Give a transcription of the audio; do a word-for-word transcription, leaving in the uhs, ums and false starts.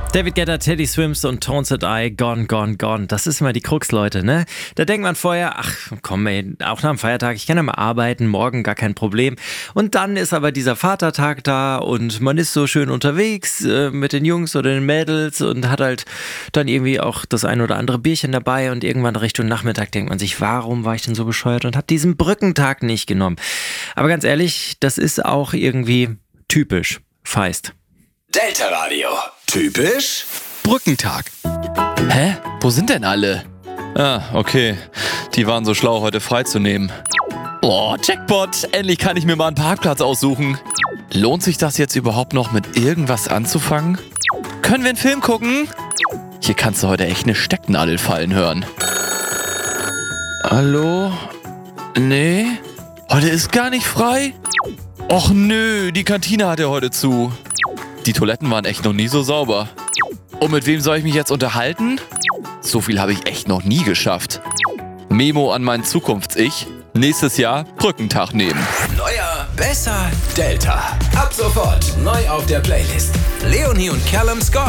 David Guetta, Teddy Swims und Tones That I, Gone, Gone, Gone. Das ist immer die Krux, Leute, ne? Da denkt man vorher, ach komm ey, auch nach dem Feiertag, ich kann ja mal arbeiten, morgen gar kein Problem. Und dann ist aber dieser Vatertag da und man ist so schön unterwegs äh, mit den Jungs oder den Mädels und hat halt dann irgendwie auch das ein oder andere Bierchen dabei und irgendwann Richtung Nachmittag denkt man sich, warum war ich denn so bescheuert und hab diesen Brückentag nicht genommen? Aber ganz ehrlich, das ist auch irgendwie typisch Feist. Delta Radio. Typisch Brückentag. Hä? Wo sind denn alle? Ah, okay. Die waren so schlau, heute freizunehmen. Oh, Jackpot! Endlich kann ich mir mal einen Parkplatz aussuchen. Lohnt sich das jetzt überhaupt noch mit irgendwas anzufangen? Können wir einen Film gucken? Hier kannst du heute echt eine Stecknadel fallen hören. Hallo? Nee? Heute ist gar nicht frei? Och nö, die Kantine hat ja heute zu. Die Toiletten waren echt noch nie so sauber. Und mit wem soll ich mich jetzt unterhalten? So viel habe ich echt noch nie geschafft. Memo an mein Zukunfts-Ich. Nächstes Jahr Brückentag nehmen. Neuer, besser, Delta. Ab sofort neu auf der Playlist. Leonie und Callum Scott.